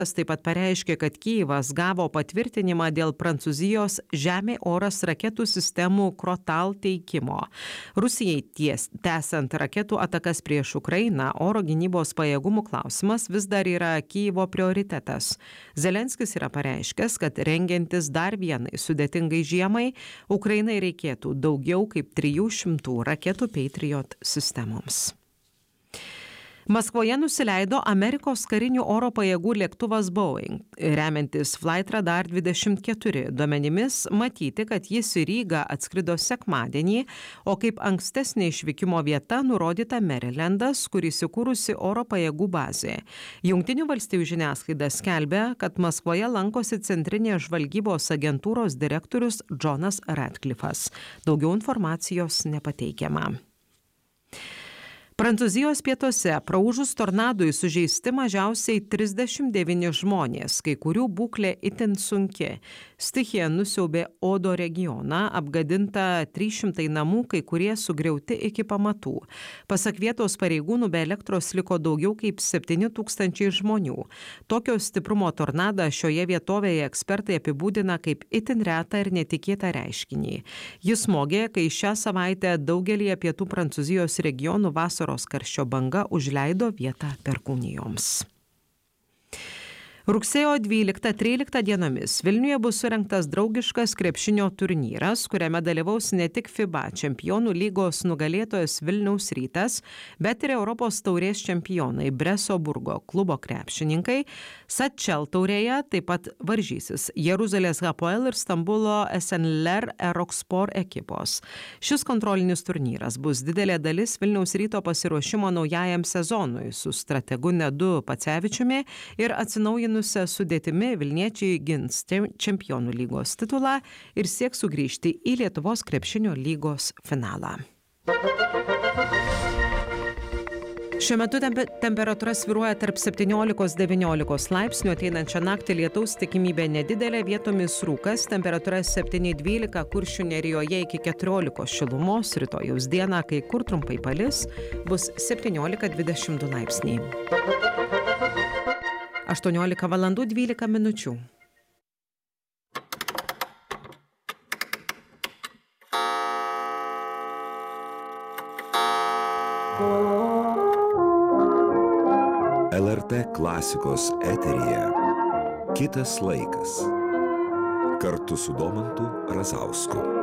taip pat pareiškė, kad Kyjivas gavo patvirtinimą dėl Prancūzijos žemė-oras raketų sistemų Krotal teikimo. Rusijai tęsiant raketų atakas prieš Ukrainą, oro gynybos pajėgumų klausimas vis dar yra Kyjivo prioritetas. Zelenskis yra pareiškęs, kad rengiantis dar vienai sudėtingai žiemai, Ukrainai reikėtų daugiau kaip 300 raketų Patriot sistemoms. Maskvoje nusileido Amerikos karinių oro pajėgų lėktuvas Boeing. Remiantis Flightradar 24 duomenimis matyti, kad jis į Rygą atskrido sekmadienį, o kaip ankstesnė išvykimo vieta nurodyta Marylandas, kur įsikūrusi oro pajėgų bazė. Jungtinių valstijų žiniasklaida skelbia, kad Maskvoje lankosi Centrinės žvalgybos agentūros direktorius Jonas Ratcliffas. Daugiau informacijos nepateikiama. Prancūzijos pietuose praūžus tornadui sužeisti mažiausiai 39 žmonės, kai kurių būklė itin sunki. Stichija nusiaubė Odo regioną, apgadinta 300 namų, kai kurie sugriauti iki pamatų. Pasak vietos pareigūnų, be elektros liko daugiau kaip 7000 žmonių. Tokio stiprumo tornadą šioje vietovėje ekspertai apibūdina kaip itin retą ir netikėtą reiškinį. Jis smogė, kai šią savaitę daugelį pietų Prancūzijos regionų vasaros karščio banga užleido vietą perkūnijoms. Rugsėjo 12-13 dienomis Vilniuje bus surengtas draugiškas krepšinio turnyras, kuriame dalyvaus ne tik FIBA čempionų lygos nugalėtojas Vilniaus Rytas, bet ir Europos taurės čempionai Breso Burgo klubo krepšininkai. Satčel taurėje taip pat varžysis Jeruzalės Hapoel ir Stambulo SNLR Erokspor ekipos. Šis kontrolinis turnyras bus didelė dalis Vilniaus Ryto pasiruošimo naujajam sezonui su strategu Nedu Pacevičiumi ir atsinaujinusią sudėtimi Vilniečiai gins čempionų lygos titulą ir sieks sugrįžti į Lietuvos krepšinio lygos finalą. Šiuo metu temperatūra svyruoja tarp 17-19 laipsnių, ateinančią naktį lietaus tikimybė nedidelė, vietomis rūkas, temperatūra 7-12, Kuršių nerijoje iki 14 šilumos, rytojaus dieną, kai kur trumpai palis, bus 17-22 laipsniai. 18 valandų 12 minučių. LRT klasikos eteryje Kitas laikas. Kartu su Domantu Razausku.